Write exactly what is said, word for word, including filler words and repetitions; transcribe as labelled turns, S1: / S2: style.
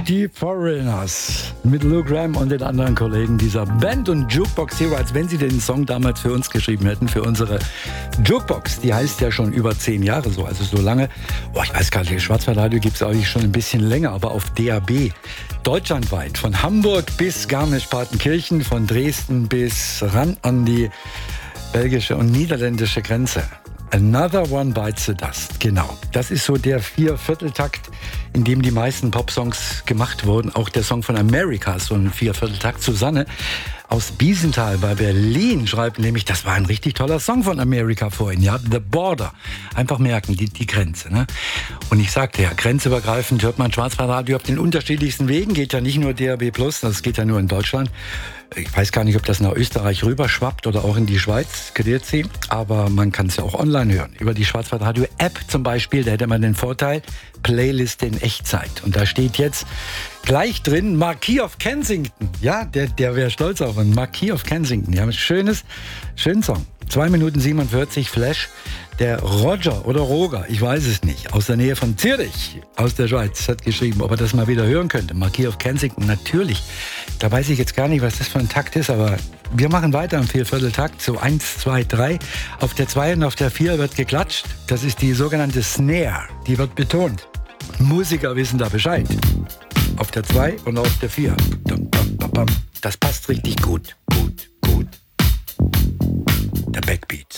S1: Die Foreigners mit Lou Gramm und den anderen Kollegen dieser Band und Jukebox Hero, als wenn sie den Song damals für uns geschrieben hätten, für unsere Jukebox. Die heißt ja schon über zehn Jahre so, also so lange. Oh, ich weiß gar nicht, Schwarzwaldradio gibt es eigentlich schon ein bisschen länger, aber auf D A B. Deutschlandweit, von Hamburg bis Garmisch-Partenkirchen, von Dresden bis ran an die belgische und niederländische Grenze. Another One Bites the Dust, genau. Das ist so der Viervierteltakt, in dem die meisten Popsongs gemacht wurden. Auch der Song von America ist so ein Viervierteltakt. Susanne aus Biesenthal bei Berlin schreibt nämlich, das war ein richtig toller Song von America vorhin, ja, The Border. Einfach merken, die, die Grenze, ne? Und ich sagte ja, grenzübergreifend hört man Schwarzwaldradio auf den unterschiedlichsten Wegen, geht ja nicht nur D A B plus, das geht ja nur in Deutschland. Ich weiß gar nicht, ob das nach Österreich rüberschwappt oder auch in die Schweiz, Grüezi. Aber man kann es ja auch online hören. Über die Schwarzwaldradio-App zum Beispiel, da hätte man den Vorteil, Playlist in Echtzeit. Und da steht jetzt gleich drin Marquis of Kensington. Ja, der, der wäre stolz auf einen Marquis of Kensington. Ja, ein schönes, schönen Song. zwei Minuten siebenundvierzig, Flash. Der Roger oder Roger, ich weiß es nicht, aus der Nähe von Zürich, aus der Schweiz, hat geschrieben, ob er das mal wieder hören könnte. Marquis of Kensington, natürlich. Da weiß ich jetzt gar nicht, was das für ein Takt ist, aber wir machen weiter im Viervierteltakt. So eins, zwei, drei. Auf der zwei und auf der vier wird geklatscht. Das ist die sogenannte Snare, die wird betont. Musiker wissen da Bescheid. Auf der zwei und auf der vier. Das passt richtig gut, gut, gut. Der Backbeat.